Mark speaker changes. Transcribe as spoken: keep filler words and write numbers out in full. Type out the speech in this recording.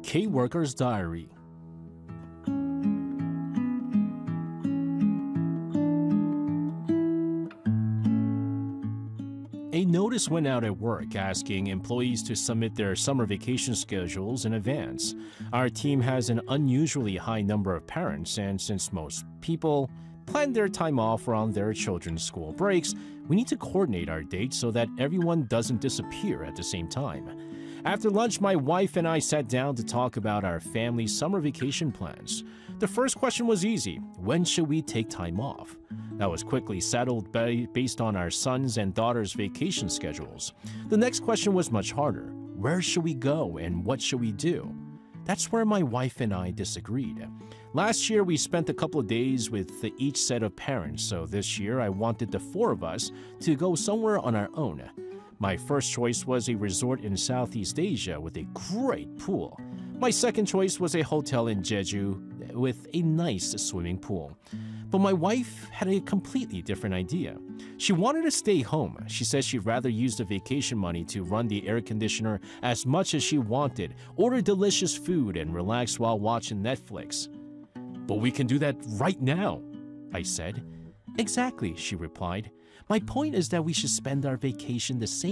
Speaker 1: K-Worker's Diary. A notice went out at work asking employees to submit their summer vacation schedules in advance. Our team has an unusually high number of parents, and since most people plan their time off around their children's school breaks, we need to coordinate our dates so that everyone doesn't disappear at the same time. After lunch, my wife and I sat down to talk about our family's summer vacation plans. The first question was easy: when should we take time off? That was quickly settled based on our sons' and daughters' vacation schedules. The next question was much harder: where should we go and what should we do? That's where my wife and I disagreed. Last year, we spent a couple of days with each set of parents, so this year I wanted the four of us to go somewhere on our own. My first choice was a resort in Southeast Asia with a great pool. My second choice was a hotel in Jeju with a nice swimming pool. But my wife had a completely different idea. She wanted to stay home. She said she'd rather use the vacation money to run the air conditioner as much as she wanted, order delicious food, and relax while watching Netflix. But we can do that right now, I said. Exactly, she replied. My point is that we should spend our vacation the same